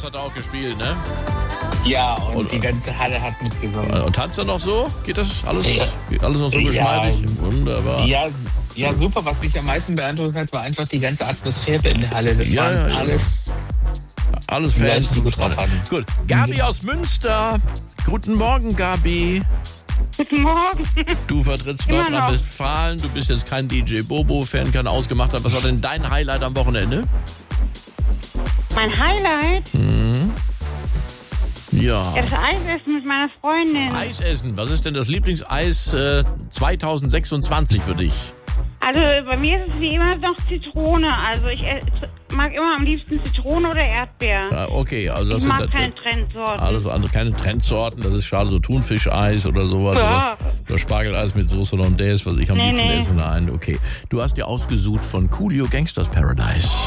hat er auch gespielt, ne? Ja, und die ganze Halle hat mitgesungen. Und tanzt er noch so? Geht das alles, Ja. geht alles noch so geschmeidig? Wunderbar. Ja, super. Was mich am meisten beeindruckt hat, war einfach die ganze Atmosphäre in der Halle. Das waren alles Fans. Leute, die gut drauf hatten. Gut. Gabi aus Münster. Guten Morgen, Gabi. Guten Morgen. Du vertrittst Immer Nordrhein-Westfalen. Du bist jetzt kein DJ Bobo-Fan, kein Ausgemachter. Was war denn dein Highlight am Wochenende? Mein Highlight? Ja. Das Eisessen mit meiner Freundin. Eisessen. Was ist denn das Lieblingseis 2026 für dich? Also bei mir ist es wie immer noch Zitrone. Also ich mag immer am liebsten Zitrone oder Erdbeer. Ja, okay, also das Ich mag sind keine Trendsorten. alles andere, keine Trendsorten. Das ist schade, so Thunfischeis oder sowas. Ja. Oder Spargeleis mit Soße Hollandaise, was ich am liebsten Nee. esse. Nein, okay. Du hast dir ausgesucht von Coolio Gangsters Paradise.